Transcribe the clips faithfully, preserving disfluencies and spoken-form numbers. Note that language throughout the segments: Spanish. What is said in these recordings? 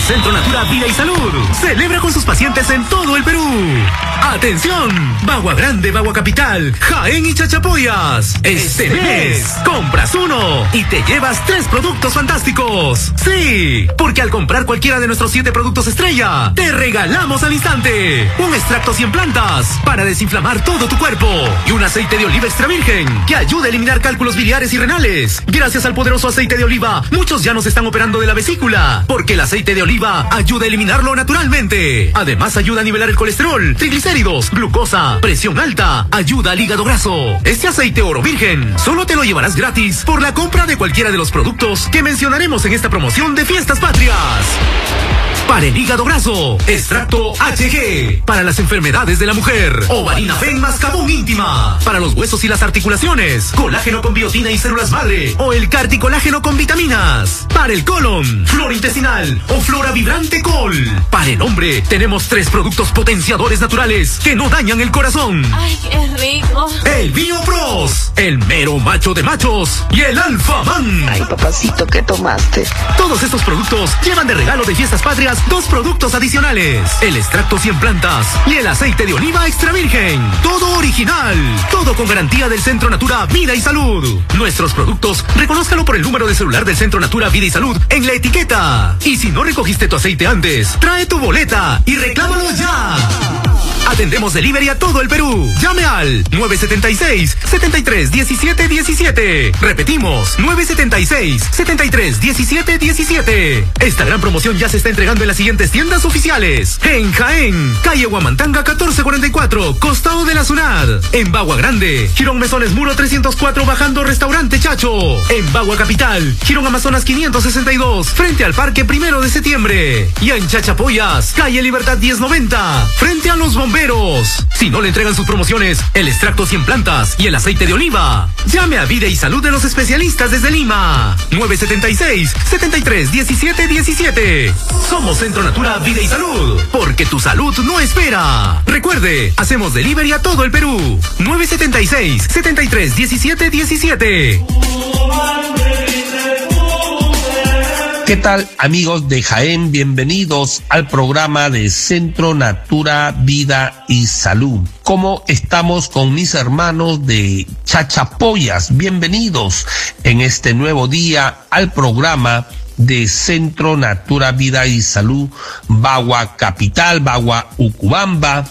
Centro Natura Vida y Salud celebra con sus pacientes en todo el Perú. ¡Atención! Bagua Grande, Bagua Capital, Jaén y Chachapoyas. Este mes, compras uno y te llevas tres productos fantásticos. Sí, porque al comprar cualquiera de nuestros siete productos estrella, te regalamos al instante un extracto cien plantas para desinflamar todo tu cuerpo y un aceite de oliva extra virgen que ayuda a eliminar cálculos biliares y renales. Gracias al poderoso aceite de oliva, muchos ya no se están operando de la vesícula, porque el aceite de oliva ayuda a eliminarlo naturalmente. Además ayuda a nivelar el colesterol, triglicéridos, glucosa, presión alta, ayuda al hígado graso. Este aceite oro virgen solo te lo llevarás gratis por la compra de cualquiera de los productos que mencionaremos en esta promoción de Fiestas Patrias. Para el hígado graso, extracto H G. Para las enfermedades de la mujer, Ovarinafen Mascabón Íntima. Para los huesos y las articulaciones, colágeno con biotina y células madre o el carticolágeno con vitaminas. Para el colon, flora intestinal o flora vibrante col. Para el hombre, tenemos tres productos potenciadores naturales que no dañan el corazón. ¡Ay, qué rico! El Biopros, el mero macho de machos y el Alfa Man. Ay, papacito, ¿qué tomaste? Todos estos productos llevan de regalo de Fiestas Patrias dos productos adicionales: el extracto cien plantas y el aceite de oliva extra virgen. Todo original, todo con garantía del Centro Natura Vida y Salud. Nuestros productos, reconózcalo por el número de celular del Centro Natura Vida y Salud en la etiqueta. Y si no recogiste tu aceite antes, trae tu boleta y reclámalo ya. Atendemos delivery a todo el Perú. Llame al nueve siete seis, siete tres uno siete uno siete. Repetimos, nueve siete seis, siete tres uno siete uno siete. Esta gran promoción ya se está entregando en las siguientes tiendas oficiales: en Jaén, calle Huamantanga catorce cuarenta y cuatro, costado de la SUNAT. En Bagua Grande, Girón Mesones Muro trescientos cuatro, bajando Restaurante Chacho. En Bagua Capital, Girón Amazonas quinientos sesenta y dos, frente al Parque Primero de Septiembre. Y en Chachapoyas, calle Libertad diez noventa, frente a los bomberos. Si no le entregan sus promociones, el extracto cien plantas y el aceite de oliva, llame a Vida y Salud de los especialistas desde Lima. nueve siete seis, siete tres uno siete uno siete. Somos Centro Natura Vida y Salud, porque tu salud no espera. Recuerde, hacemos delivery a todo el Perú. nueve siete seis, siete tres uno siete uno siete. ¿Qué tal, amigos de Jaén? Bienvenidos al programa de Centro Natura Vida y Salud. ¿Cómo estamos con mis hermanos de Chachapoyas? Bienvenidos en este nuevo día al programa de Centro Natura Vida y Salud, Bagua Capital, Bagua Ucubamba,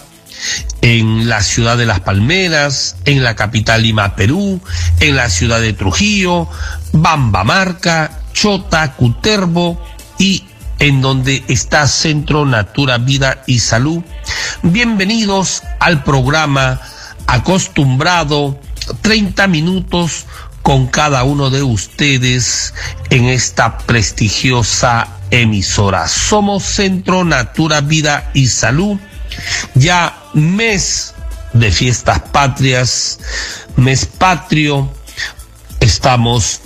en la ciudad de Las Palmeras, en la capital Lima, Perú, en la ciudad de Trujillo, Bambamarca, Chota, Cutervo y en donde está Centro Natura Vida y Salud. Bienvenidos al programa acostumbrado, treinta minutos con cada uno de ustedes en esta prestigiosa emisora. Somos Centro Natura Vida y Salud. Ya mes de Fiestas Patrias, mes patrio, estamos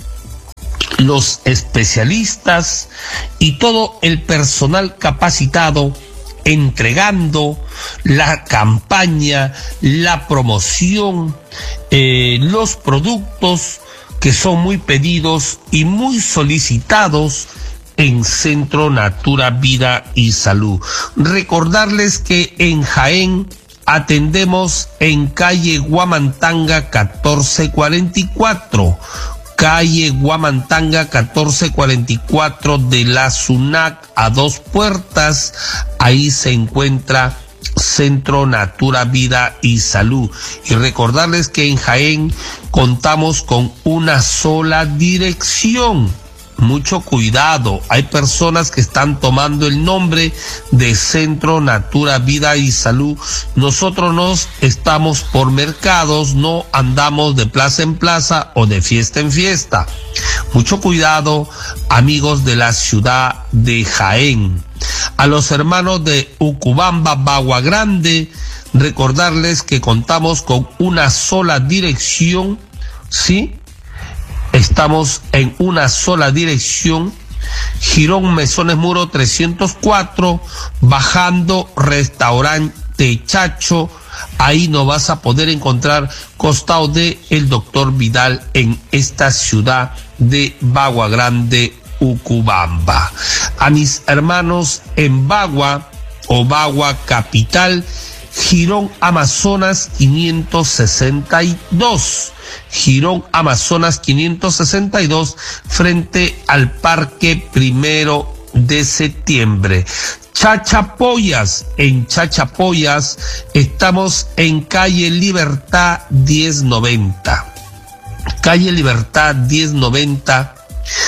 los especialistas y todo el personal capacitado entregando la campaña, la promoción, eh, los productos que son muy pedidos y muy solicitados en Centro Natura Vida y Salud. Recordarles que en Jaén atendemos en calle Huamantanga catorce cuarenta y cuatro, calle Huamantanga catorce cuarenta y cuatro de la SUNAC, a dos puertas. Ahí se encuentra Centro Natura Vida y Salud. Y recordarles que en Jaén contamos con una sola dirección. Mucho cuidado, hay personas que están tomando el nombre de Centro Natura Vida y Salud. Nosotros nos estamos por mercados, no andamos de plaza en plaza o de fiesta en fiesta. Mucho cuidado, amigos de la ciudad de Jaén. A los hermanos de Ucubamba, Bagua Grande, recordarles que contamos con una sola dirección, ¿sí? Estamos en una sola dirección, Girón Mesones Muro trescientos cuatro, bajando Restaurante Chacho. Ahí nos vas a poder encontrar, costado de el doctor Vidal, en esta ciudad de Bagua Grande, Ucubamba. A mis hermanos en Bagua o Bagua Capital, Girón Amazonas quinientos sesenta y dos. Girón Amazonas quinientos sesenta y dos frente al Parque Primero de Septiembre. Chachapoyas, en Chachapoyas estamos en calle Libertad diez noventa. Calle Libertad diez noventa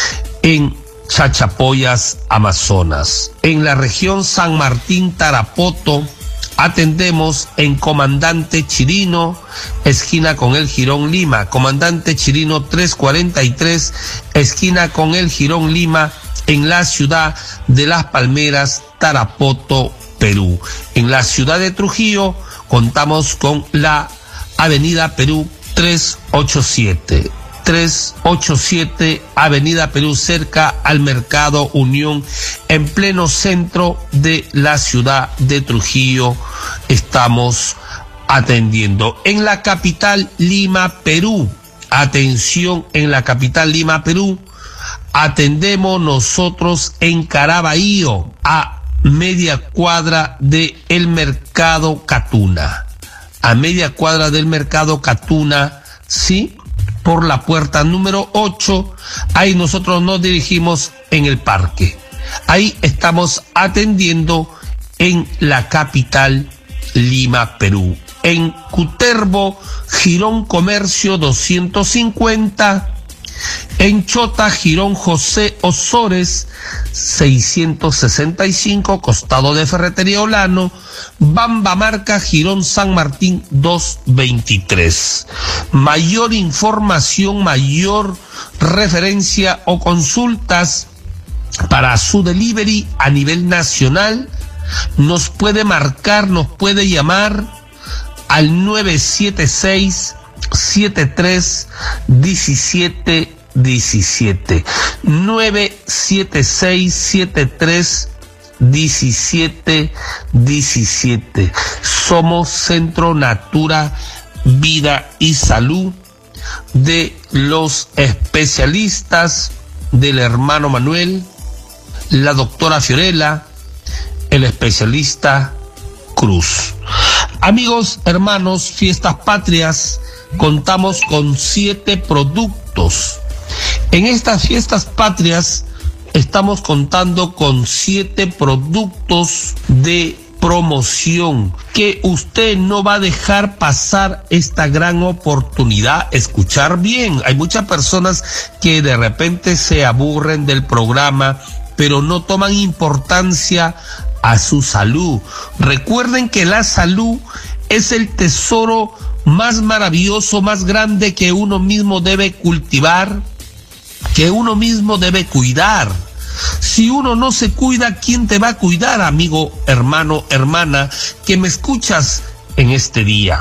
en Chachapoyas, Amazonas. En la región San Martín Tarapoto atendemos en Comandante Chirino, esquina con el Jirón Lima. Comandante Chirino trescientos cuarenta y tres, esquina con el Jirón Lima, en la ciudad de Las Palmeras, Tarapoto, Perú. En la ciudad de Trujillo contamos con la Avenida Perú trescientos ochenta y siete. trescientos ochenta y siete, Avenida Perú, cerca al Mercado Unión, en pleno centro de la ciudad de Trujillo. Estamos atendiendo. En la capital Lima, Perú, atención, en la capital Lima, Perú, atendemos nosotros en Caraballo, a media cuadra de el Mercado Catuna. A media cuadra del Mercado Catuna, sí, por la puerta número ocho, ahí nosotros nos dirigimos en el parque. Ahí estamos atendiendo en la capital Lima, Perú. En Cutervo, Girón Comercio doscientos cincuenta. En Chota, Girón José Osores seiscientos sesenta y cinco, costado de Ferretería Olano. Bamba Marca, Girón San Martín doscientos veintitrés. Mayor información, mayor referencia o consultas para su delivery a nivel nacional, nos puede marcar, nos puede llamar al nueve siete seis, siete tres uno siete uno siete. nueve siete seis, siete tres uno siete uno siete. Somos Centro Natura, Vida y Salud, de los especialistas del hermano Manuel, la doctora Fiorella, el especialista Cruz. Amigos, hermanos, Fiestas Patrias, contamos con siete productos. En estas Fiestas Patrias estamos contando con siete productos de promoción que usted no va a dejar pasar esta gran oportunidad. Escuchar bien, hay muchas personas que de repente se aburren del programa, pero no toman importancia a su salud. Recuerden que la salud es el tesoro más maravilloso, más grande que uno mismo debe cultivar, que uno mismo debe cuidar. Si uno no se cuida, ¿quién te va a cuidar, amigo, hermano, hermana, que me escuchas en este día?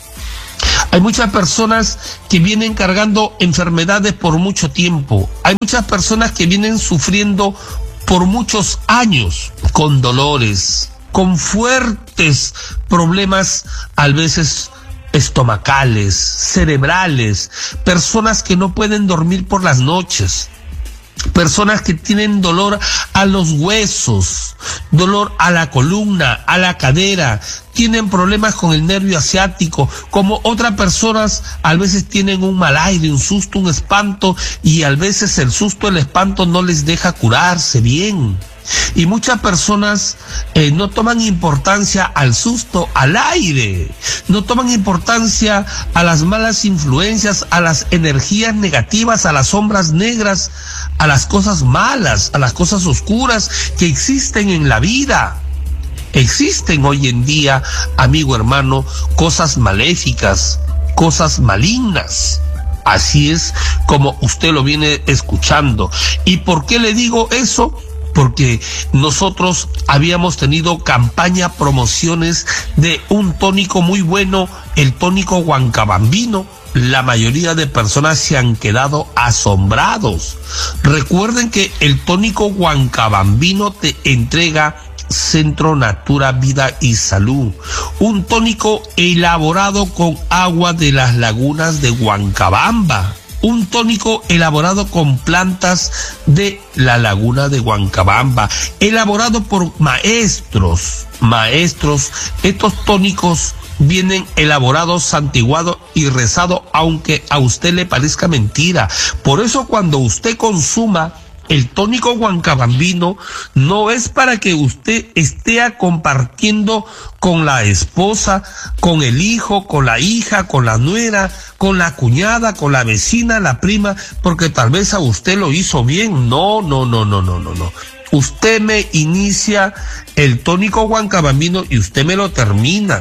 Hay muchas personas que vienen cargando enfermedades por mucho tiempo. Hay muchas personas que vienen sufriendo por muchos años, con dolores, con fuertes problemas, a veces estomacales, cerebrales, personas que no pueden dormir por las noches, personas que tienen dolor a los huesos, dolor a la columna, a la cadera, tienen problemas con el nervio asiático, como otras personas a veces tienen un mal aire, un susto, un espanto, y a veces el susto, el espanto no les deja curarse bien. Y muchas personas eh, no toman importancia al susto, al aire, no toman importancia a las malas influencias, a las energías negativas, a las sombras negras, a las cosas malas, a las cosas oscuras que existen en la vida. Existen hoy en día, amigo, hermano, cosas maléficas, cosas malignas. Así es como usted lo viene escuchando. ¿Y por qué le digo eso? Porque nosotros habíamos tenido campaña, promociones de un tónico muy bueno, el tónico Huancabambino. La mayoría de personas se han quedado asombrados. Recuerden que el tónico Huancabambino te entrega Centro Natura, Vida y Salud, un tónico elaborado con agua de las lagunas de Huancabamba. un tónico elaborado con plantas de la laguna de Huancabamba, elaborado por maestros, maestros. Estos tónicos vienen elaborados, santiguados y rezados, aunque a usted le parezca mentira. Por eso cuando usted consuma el tónico huancabambino, no es para que usted esté compartiendo con la esposa, con el hijo, con la hija, con la nuera, con la cuñada, con la vecina, la prima, porque tal vez a usted lo hizo bien. No, no, no, no, no, no, no. Usted me inicia el tónico huancabambino y usted me lo termina.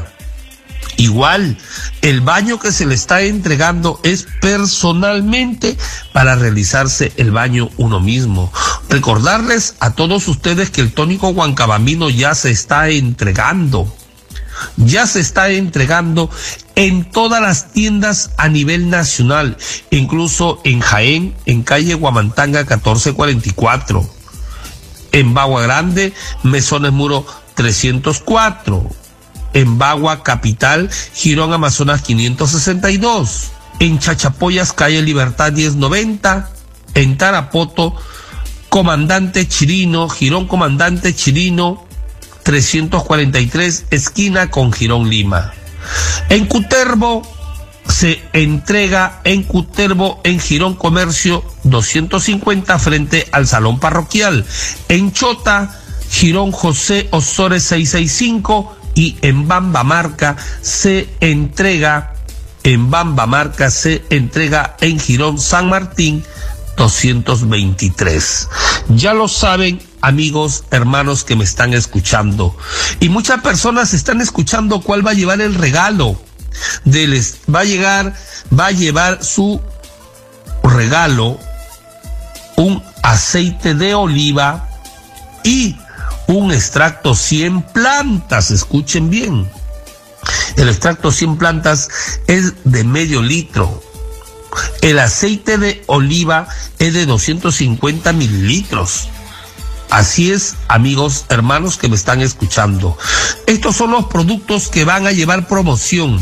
Igual, el baño que se le está entregando es personalmente para realizarse el baño uno mismo. Recordarles a todos ustedes que el tónico huancabambino ya se está entregando. Ya se está entregando en todas las tiendas a nivel nacional, incluso en Jaén, en calle Huamantanga catorce cuarenta y cuatro. En Bagua Grande, Mesones Muro trescientos cuatro. En Bagua Capital, Girón Amazonas quinientos sesenta y dos, en Chachapoyas, calle Libertad diez noventa, en Tarapoto, Comandante Chirino, Girón Comandante Chirino trescientos cuarenta y tres, esquina con Girón Lima. En Cutervo se entrega en Cutervo, en Girón Comercio doscientos cincuenta frente al Salón Parroquial. En Chota, Girón José Osores seiscientos sesenta y cinco. Y en Bambamarca se entrega, en Bambamarca se entrega en Girón San Martín doscientos veintitrés. Ya lo saben, amigos, hermanos que me están escuchando. Y muchas personas están escuchando cuál va a llevar el regalo. De les, va a llegar, va a llevar su regalo, un aceite de oliva y un extracto cien plantas. Escuchen bien, el extracto cien plantas es de medio litro, el aceite de oliva es de doscientos cincuenta mililitros. Así es, amigos, hermanos que me están escuchando, estos son los productos que van a llevar promoción.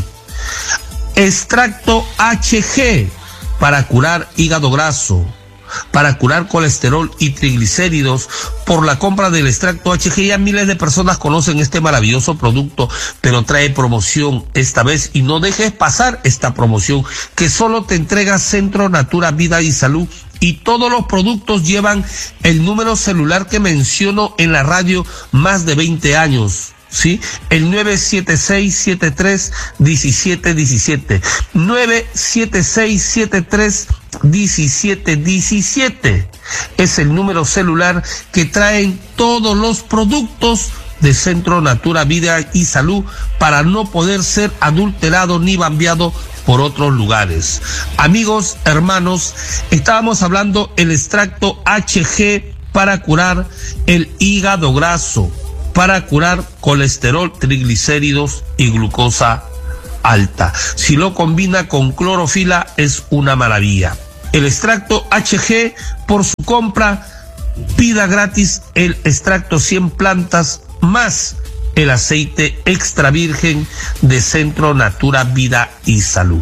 Extracto H G para curar hígado graso, para curar colesterol y triglicéridos. Por la compra del extracto H G ya miles de personas conocen este maravilloso producto, pero trae promoción esta vez y no dejes pasar esta promoción que solo te entrega Centro Natura Vida y Salud, y todos los productos llevan el número celular que menciono en la radio más de veinte años. ¿Sí? El nueve siete seis siete tres uno siete uno siete, nueve siete seis siete tres uno siete uno siete es el número celular que traen todos los productos de Centro Natura Vida y Salud para no poder ser adulterado ni cambiado por otros lugares. Amigos, hermanos, estábamos hablando el extracto H G para curar el hígado graso, para curar colesterol, triglicéridos y glucosa alta. Si lo combina con clorofila es una maravilla. El extracto H G, por su compra, pida gratis el extracto cien plantas más el aceite extra virgen de Centro Natura Vida y Salud.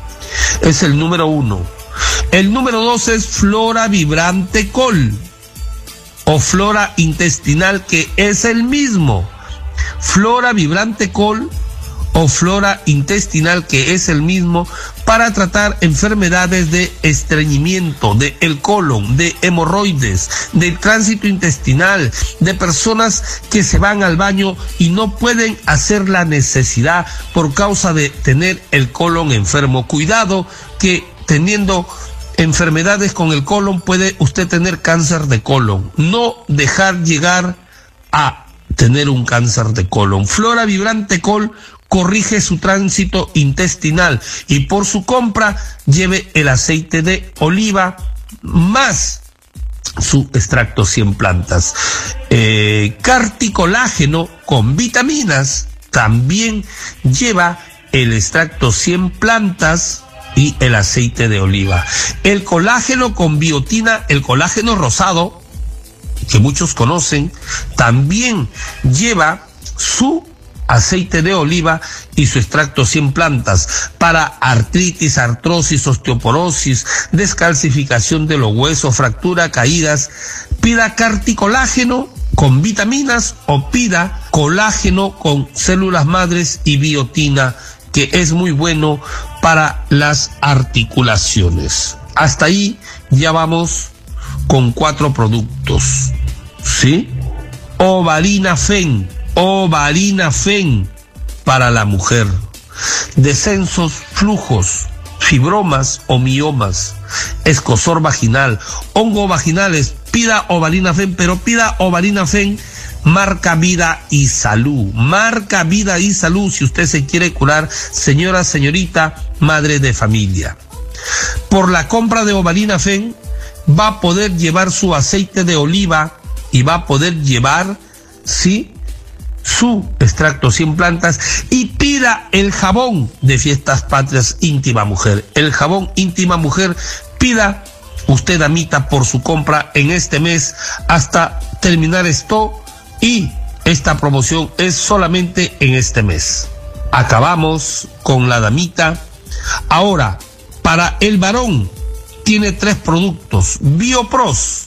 Es el número uno. El número dos es Flora Vibrante Col o Flora Intestinal, que es el mismo. Flora Vibrante Col o Flora Intestinal, que es el mismo, para tratar enfermedades de estreñimiento, de el colon, de hemorroides, del tránsito intestinal, de personas que se van al baño y no pueden hacer la necesidad por causa de tener el colon enfermo. Cuidado que teniendo enfermedades con el colon puede usted tener cáncer de colon. No dejar llegar a tener un cáncer de colon. Flora Vibrante Col corrige su tránsito intestinal y por su compra lleve el aceite de oliva más su extracto cien plantas. Eh, Carticolágeno con vitaminas también lleva el extracto cien plantas y el aceite de oliva. El colágeno con biotina, el colágeno rosado, que muchos conocen, también lleva su aceite de oliva y su extracto cien plantas para artritis, artrosis, osteoporosis, descalcificación de los huesos, fractura, caídas. Pida carticolágeno con vitaminas o pida colágeno con células madres y biotina, que es muy bueno para las articulaciones. Hasta ahí ya vamos con cuatro productos, ¿sí? Ovalina Fen, Ovalina Fen para la mujer. Descensos, flujos, fibromas o miomas, escozor vaginal, hongo vaginales, pida Ovalina Fen, pero pida Ovalina Fen marca Vida y Salud, marca Vida y Salud si usted se quiere curar, señora, señorita, madre de familia. Por la compra de Ovalina Fen va a poder llevar su aceite de oliva y va a poder llevar, sí, su extracto cien plantas, y pida el jabón de Fiestas Patrias Íntima Mujer. El jabón Íntima Mujer, pida usted, damita, por su compra en este mes hasta terminar stock, y esta promoción es solamente en este mes. Acabamos con la damita. Ahora, para el varón, tiene tres productos: Biopros,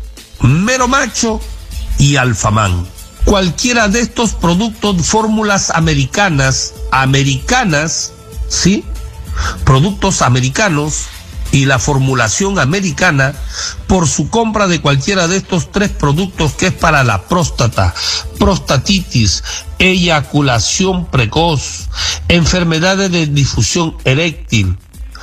Mero Macho y Alfaman. Cualquiera de estos productos, fórmulas americanas, americanas, ¿sí? Productos americanos y la formulación americana, por su compra de cualquiera de estos tres productos, que es para la próstata, prostatitis, eyaculación precoz, enfermedades de difusión eréctil,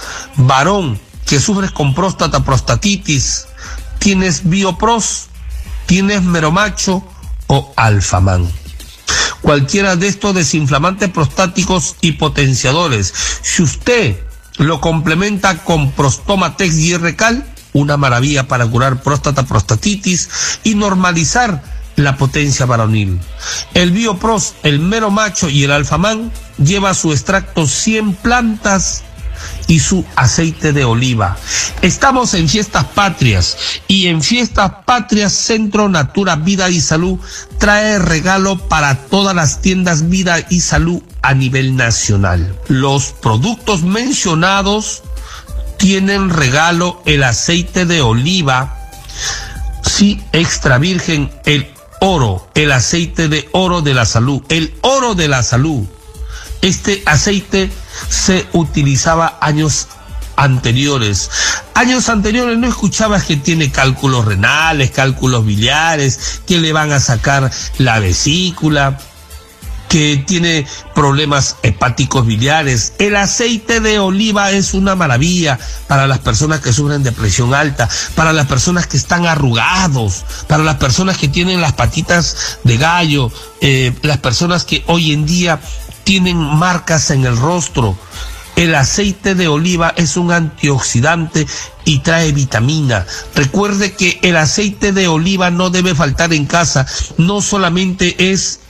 varón que sufres con próstata, prostatitis, tienes Biopros, tienes Mero Macho o Alfaman. Cualquiera de estos desinflamantes prostáticos y potenciadores, si usted lo complementa con Prostomatex y R-Cal, una maravilla para curar próstata, prostatitis y normalizar la potencia varonil. El Biopros, el Mero Macho y el Alfaman lleva su extracto cien plantas y su aceite de oliva. Estamos en Fiestas Patrias, y en Fiestas Patrias Centro Natura Vida y Salud trae regalo para todas las tiendas Vida y Salud a nivel nacional. Los productos mencionados tienen regalo: el aceite de oliva, sí, extra virgen, el oro, el aceite de oro de la salud, el oro de la salud. Este aceite se utilizaba años anteriores. Años anteriores no escuchabas que tiene cálculos renales, cálculos biliares, que le van a sacar la vesícula, que tiene problemas hepáticos biliares. El aceite de oliva es una maravilla para las personas que sufren de presión alta, para las personas que están arrugados, para las personas que tienen las patitas de gallo, eh, las personas que hoy en día tienen marcas en el rostro. El aceite de oliva es un antioxidante y trae vitamina. Recuerde que el aceite de oliva no debe faltar en casa. No solamente es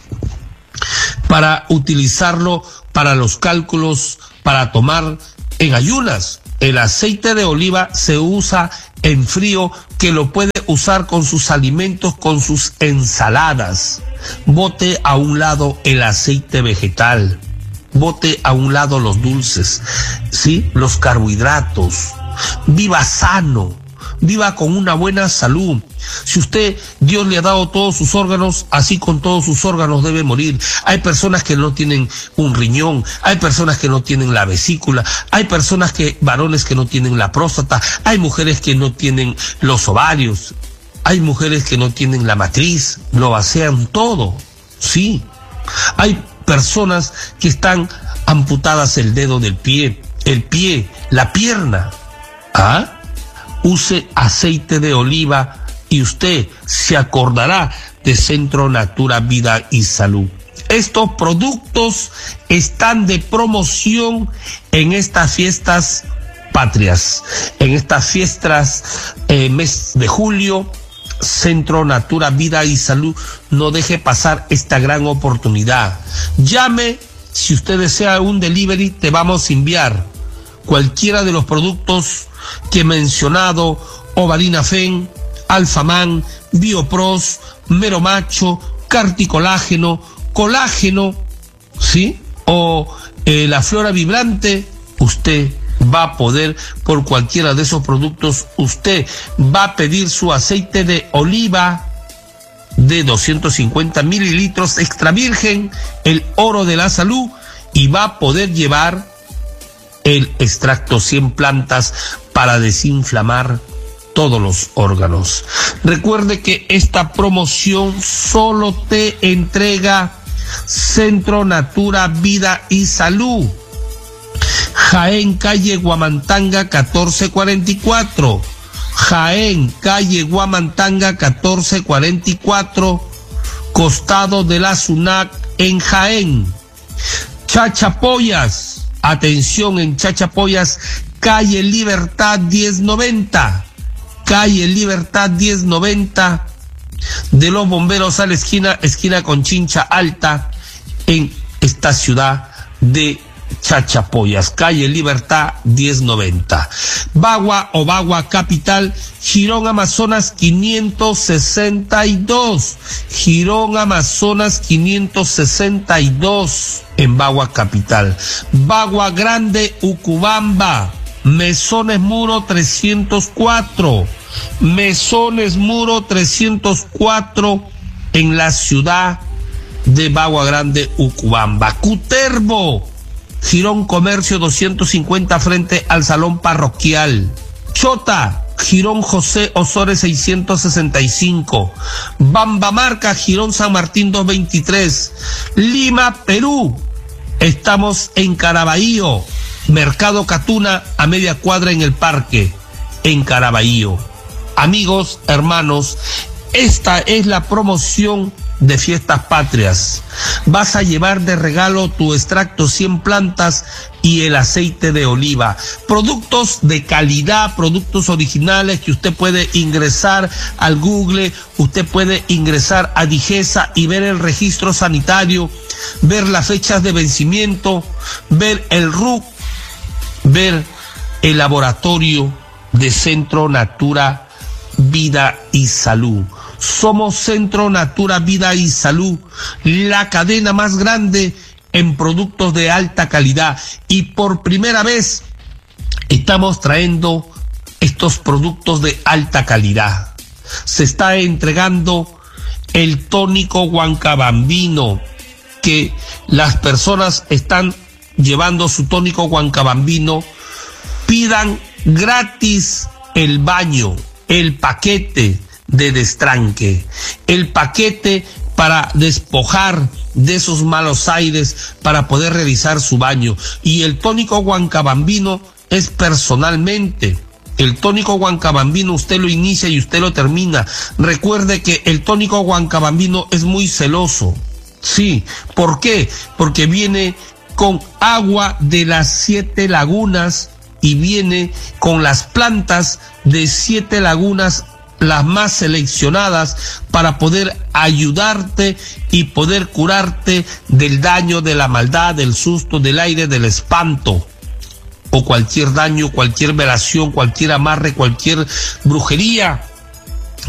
para utilizarlo para los cálculos, para tomar en ayunas. El aceite de oliva se usa en frío, que lo puede usar con sus alimentos, con sus ensaladas. Bote a un lado el aceite vegetal, bote a un lado los dulces, ¿sí? Los carbohidratos. Viva sano, viva con una buena salud. Si usted, Dios le ha dado todos sus órganos, así con todos sus órganos debe morir. Hay personas que no tienen un riñón, hay personas que no tienen la vesícula, hay personas que, varones que no tienen la próstata, hay mujeres que no tienen los ovarios, hay mujeres que no tienen la matriz, lo vacían todo, sí. Hay personas que están amputadas el dedo del pie, el pie, la pierna. ¿Ah? Use aceite de oliva y usted se acordará de Centro Natura Vida y Salud. Estos productos están de promoción en estas fiestas patrias, en estas fiestas eh, mes de julio. Centro Natura Vida y Salud no deje pasar esta gran oportunidad. Llame, si usted desea un delivery, te vamos a enviar cualquiera de los productos que he mencionado: Ovalina Fen, Alfaman, Biopros, Mero Macho, Carticolágeno, colágeno ¿sí? O eh, la flora vibrante, usted va a poder, por cualquiera de esos productos, usted va a pedir su aceite de oliva de doscientos cincuenta mililitros extra virgen, el oro de la salud, y va a poder llevar el extracto cien plantas para desinflamar todos los órganos. Recuerde que esta promoción solo te entrega Centro Natura Vida y Salud, Jaén, calle Huamantanga catorce cuarenta y cuatro, Jaén, calle Huamantanga catorce cuarenta y cuatro, costado de la SUNAC en Jaén. Chachapoyas, atención, en Chachapoyas, calle Libertad diez noventa, calle Libertad diez noventa, de los Bomberos a la esquina, esquina con Chincha Alta, en esta ciudad de Chachapoyas, calle Libertad diez noventa. Bagua o Bagua Capital, Girón Amazonas quinientos sesenta y dos, Girón Amazonas quinientos sesenta y dos en Bagua Capital. Bagua Grande, Ucubamba, Mesones Muro trescientos cuatro, Mesones Muro trescientos cuatro en la ciudad de Bagua Grande, Ucubamba. Cutervo, Girón Comercio doscientos cincuenta frente al Salón Parroquial. Chota, Girón José Osores seiscientos sesenta y cinco. Bambamarca, Girón San Martín doscientos veintitrés. Lima, Perú, estamos en Caraballo. Mercado Catuna, a media cuadra en el parque, en Caraballo. Amigos, hermanos, esta es la promoción de Fiestas Patrias. Vas a llevar de regalo tu extracto cien plantas y el aceite de oliva. Productos de calidad, productos originales que usted puede ingresar al Google, usted puede ingresar a Digesa y ver el registro sanitario, ver las fechas de vencimiento, ver el R U C, ver el laboratorio de Centro Natura Vida y Salud. Somos Centro Natura Vida y Salud, la cadena más grande en productos de alta calidad, y por primera vez estamos trayendo estos productos de alta calidad. Se está entregando el tónico Huancabambino, que las personas están llevando su tónico Huancabambino, pidan gratis el baño, el paquete de destranque, el paquete para despojar de esos malos aires, para poder realizar su baño. Y el tónico Huancabambino es personalmente. El tónico Huancabambino usted lo inicia y usted lo termina. Recuerde que el tónico Huancabambino es muy celoso. Sí, ¿por qué? Porque viene con agua de las siete lagunas y viene con las plantas de siete lagunas, las más seleccionadas, para poder ayudarte y poder curarte del daño, de la maldad, del susto, del aire, del espanto, o cualquier daño, cualquier velación, cualquier amarre, cualquier brujería